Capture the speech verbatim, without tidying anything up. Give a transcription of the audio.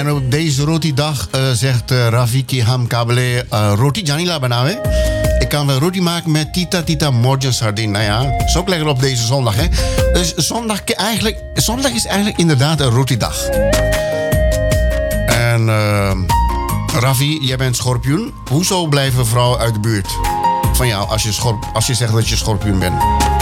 En op deze roti-dag uh, zegt uh, Rafiki Ham Kabele uh, roti janila banawe. Ik kan wel roti maken met tita tita morgen sardine. Nou ja, is ook lekker op deze zondag, hè. Dus zondag, eigenlijk, zondag is eigenlijk inderdaad een roti-dag. En uh, Rafi, jij bent schorpioen. Hoezo blijven vrouwen uit de buurt van jou als je, schorp, als je zegt dat je schorpioen bent?